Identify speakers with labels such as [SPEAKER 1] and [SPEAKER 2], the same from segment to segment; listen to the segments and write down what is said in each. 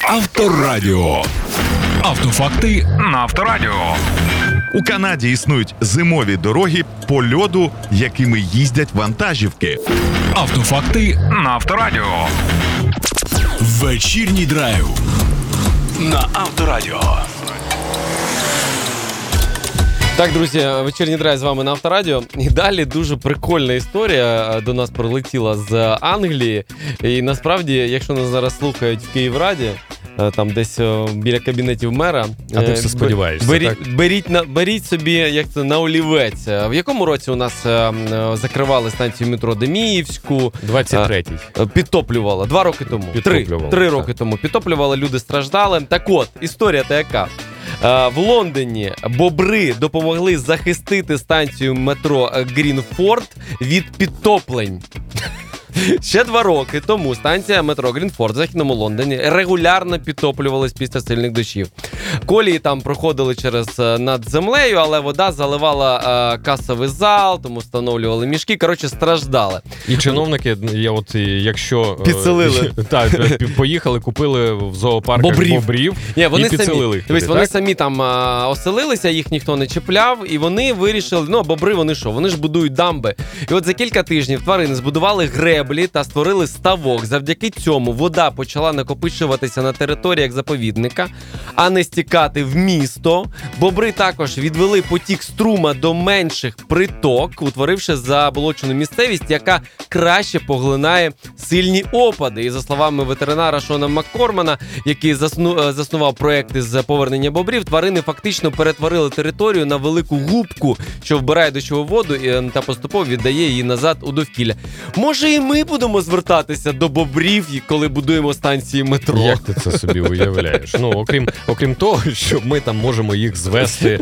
[SPEAKER 1] Авторадіо. Автофакти на Авторадіо.
[SPEAKER 2] У Канаді існують зимові дороги по льоду, якими їздять вантажівки.
[SPEAKER 1] Автофакти на Авторадіо. Вечірній драйв на Авторадіо.
[SPEAKER 3] Так, друзі, вечірній драйв з вами на Авторадіо. І далі дуже прикольна історія до нас прилетіла з Англії. І насправді, якщо нас зараз слухають в Київраді, там десь біля кабінетів мера.
[SPEAKER 4] А ти все сподіваєшся, так?
[SPEAKER 3] Беріть собі, як це, на олівець. В якому році у нас закривали станцію метро Деміївську?
[SPEAKER 4] 23-й.
[SPEAKER 3] Підтоплювала. 2 роки тому. Три роки тому. Підтоплювала, люди страждали. Так от, історія та яка. В Лондоні бобри допомогли захистити станцію метро Грінфорд від підтоплень. Ще 2 роки тому станція метро Грінфорд в Західному Лондоні регулярно підтоплювалась після сильних дощів. Колії там проходили над землею, але вода заливала касовий зал, тому встановлювали мішки. Коротше, страждали.
[SPEAKER 4] І чиновники, якщо
[SPEAKER 3] підселили.
[SPEAKER 4] Поїхали, купили в зоопарках бобрів і підселили їх.
[SPEAKER 3] Тобто вони самі там оселилися, їх ніхто не чіпляв, і вони вирішили, бобри вони що? Вони ж будують дамби. І от за кілька тижнів тварини збудували греблі та створили ставок. Завдяки цьому вода почала накопичуватися на територіях заповідника, а не стікати в місто. Бобри також відвели потік струма до менших приток, утворивши заболочену місцевість, яка краще поглинає сильні опади. І за словами ветеринара Шона Маккормана, який заснував проєкти з повернення бобрів, тварини фактично перетворили територію на велику губку, що вбирає дощову воду та поступово віддає її назад у довкілля. Може і ми будемо звертатися до бобрів, коли будуємо станції метро?
[SPEAKER 4] Як ти це собі уявляєш? Окрім того, що ми там можемо їх звести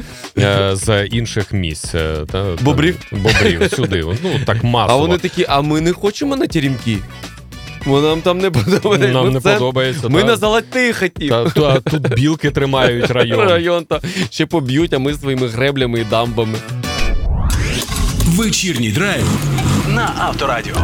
[SPEAKER 4] з інших місць.
[SPEAKER 3] Бобрів?
[SPEAKER 4] Бобрів, сюди. Так масово.
[SPEAKER 3] А вони такі, а ми не хочемо на теремки. Нам там не подобається.
[SPEAKER 4] Нам не подобається.
[SPEAKER 3] Ми на Золотий хотів.
[SPEAKER 4] А тут білки тримають район.
[SPEAKER 3] Район ще поб'ють, а ми своїми греблями і дамбами.
[SPEAKER 1] Вечірній драйв на Авторадіо.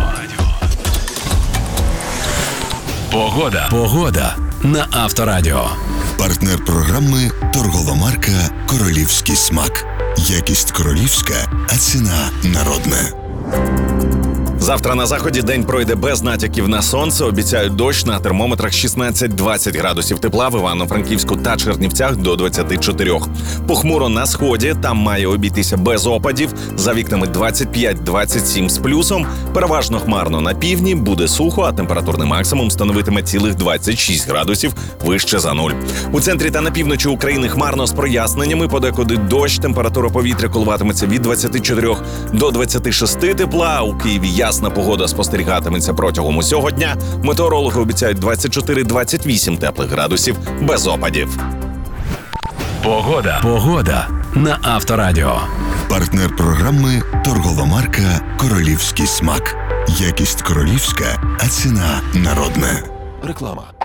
[SPEAKER 1] Погода на Авторадіо.
[SPEAKER 5] Партнер програми торгова марка «Королівський смак». Якість королівська, а ціна народна.
[SPEAKER 2] Завтра на заході день пройде без натяків на сонце. Обіцяють дощ, на термометрах 16-20 градусів тепла, в Івано-Франківську та Чернівцях до 24. Похмуро на сході, там має обійтися без опадів, за вікнами 25-27 з плюсом. Переважно хмарно на півдні, буде сухо, а температурний максимум становитиме цілих 26 градусів, вище за 0. У центрі та на півночі України хмарно з проясненнями, подекуди дощ, температура повітря коливатиметься від 24 до 26 тепла, у Києві ясна погода спостерігатиметься протягом усього дня. Метеорологи обіцяють 24-28 теплих градусів без опадів.
[SPEAKER 1] Погода на Авторадіо.
[SPEAKER 5] Партнер програми торгова марка «Королівський смак». Якість королівська, а ціна народна.
[SPEAKER 1] Реклама.